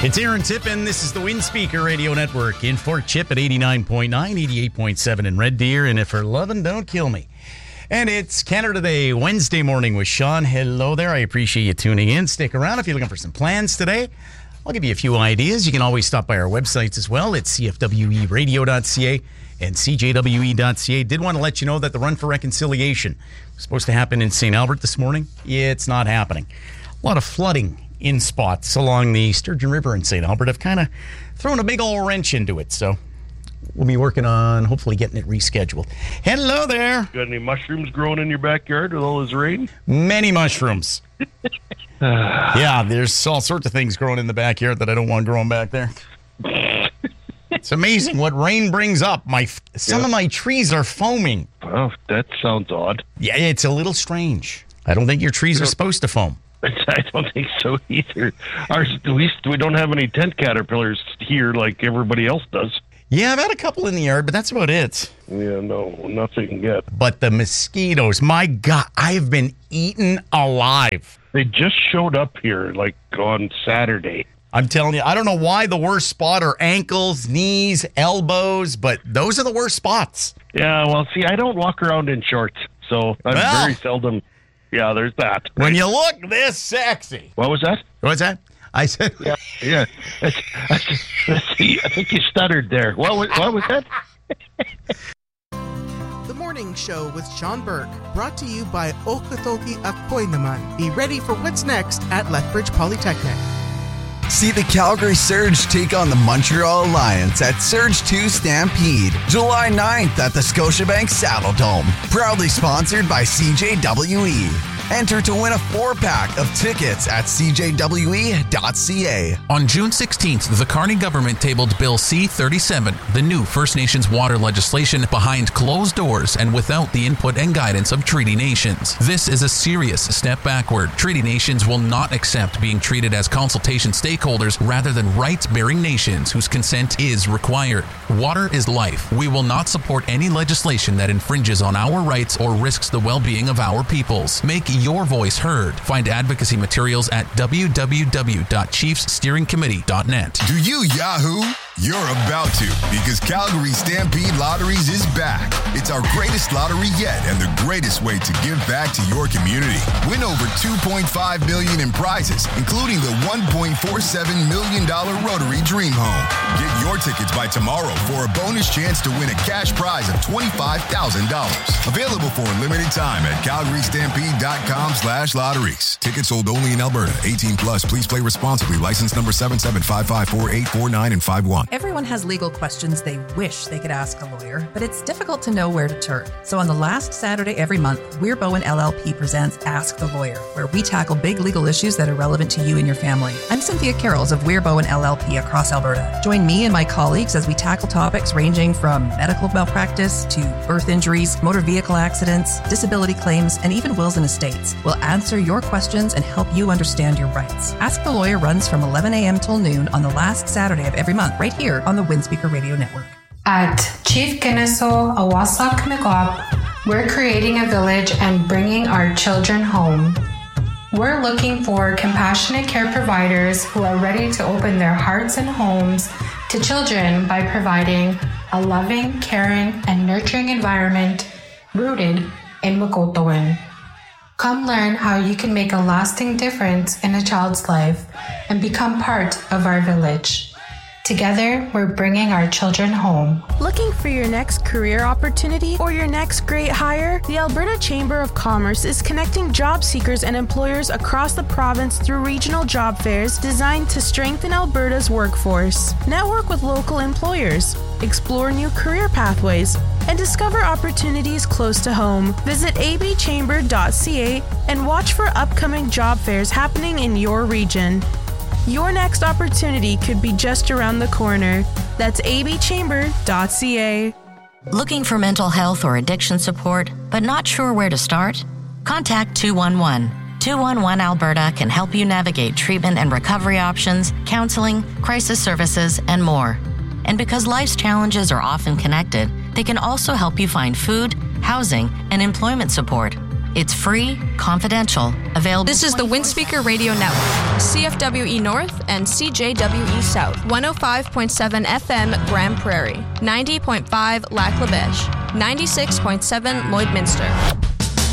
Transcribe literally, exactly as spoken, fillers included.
It's Aaron Tippin. This is the Windspeaker Radio Network in Fort Chip at eighty-nine point nine, eighty-eight point seven in Red Deer. And if you're loving, don't kill me. And it's Canada Day, Wednesday morning with Sean. Hello there. I appreciate you tuning in. Stick around if you're looking for some plans today. I'll give you a few ideas. You can always stop by our websites as well. It's c f w e radio dot c a and c j w e dot c a. Did want to let you know that the Run for Reconciliation was supposed to happen in Saint Albert this morning. It's not happening. A lot of flooding in spots along the Sturgeon River in Saint Albert have kind of thrown a big old wrench into it. So we'll be working on hopefully getting it rescheduled. Hello there. Got any mushrooms growing in your backyard with all this rain? Many mushrooms. Yeah, there's all sorts of things growing in the backyard that I don't want growing back there. It's amazing what rain brings up. My Some yeah. of my trees are foaming. Oh, that sounds odd. Yeah, it's a little strange. I don't think your trees are supposed to foam. I don't think so either. Ours, at least we don't have any tent caterpillars here like everybody else does. Yeah, I've had a couple in the yard, but that's about it. Yeah, no, nothing yet. But the mosquitoes, my God, I've been eaten alive. They just showed up here like on Saturday. I'm telling you, I don't know why the worst spot are ankles, knees, elbows, but those are the worst spots. Yeah, well, see, I don't walk around in shorts, so I'm well, very seldom... Yeah, there's that. When you look this sexy. What was that? What's that? I said... Yeah, yeah. Let's, let's see. I think you stuttered there. What was, what was that? The Morning Show with Sean Burke, brought to you by Okatoki Akoy Naman. Be ready for what's next at Lethbridge Polytechnic. See the Calgary Surge take on the Montreal Alliance at Surge two Stampede, July ninth at the Scotiabank Saddle Dome. Proudly sponsored by C J W E. Enter to win a four-pack of tickets at c j w e dot c a. On June sixteenth, the Carney government tabled Bill C thirty-seven, the new First Nations water legislation behind closed doors and without the input and guidance of Treaty Nations. This is a serious step backward. Treaty Nations will not accept being treated as consultation stakeholders rather than rights-bearing nations whose consent is required. Water is life. We will not support any legislation that infringes on our rights or risks the well-being of our peoples. Make your voice heard. Find advocacy materials at w w w dot chiefs steering committee dot net. Do you Yahoo? You're about to, because Calgary Stampede Lotteries is back. It's our greatest lottery yet and the greatest way to give back to your community. Win over two point five million dollars in prizes, including the one point four seven million dollars Rotary Dream Home. Get your tickets by tomorrow for a bonus chance to win a cash prize of twenty-five thousand dollars. Available for a limited time at calgary stampede dot com slash lotteries. Tickets sold only in Alberta. eighteen plus. Please play responsibly. License number seven seven five five four eight four nine and five one. Everyone has legal questions they wish they could ask a lawyer, but it's difficult to know where to turn. So on the last Saturday every month, Weir Bowen L L P presents Ask the Lawyer, where we tackle big legal issues that are relevant to you and your family. I'm Cynthia Carrolls of Weir Bowen L L P across Alberta. Join me and my colleagues as we tackle topics ranging from medical malpractice to birth injuries, motor vehicle accidents, disability claims, and even wills and estates. We'll answer your questions and help you understand your rights. Ask the Lawyer runs from eleven a.m. till noon on the last Saturday of every month, right here on the Windspeaker Radio Network. At Chief Kennesaw Awasak Mikwap, we're creating a village and bringing our children home. We're looking for compassionate care providers who are ready to open their hearts and homes to children by providing a loving, caring, and nurturing environment rooted in Makotawin. Come learn how you can make a lasting difference in a child's life and become part of our village. Together, we're bringing our children home. Looking for your next career opportunity or your next great hire? The Alberta Chamber of Commerce is connecting job seekers and employers across the province through regional job fairs designed to strengthen Alberta's workforce. Network with local employers, explore new career pathways, and discover opportunities close to home. Visit a b chamber dot c a and watch for upcoming job fairs happening in your region. Your next opportunity could be just around the corner. That's a b chamber dot c a. Looking for mental health or addiction support, but not sure where to start? Contact two one one. two one one Alberta can help you navigate treatment and recovery options, counseling, crisis services, and more. And because life's challenges are often connected, they can also help you find food, housing, and employment support. It's free, confidential, available. This is the Windspeaker Radio Network, C F W E North and C J W E South, one oh five point seven F M Grand Prairie, ninety point five Lac La Biche, ninety-six point seven Lloydminster.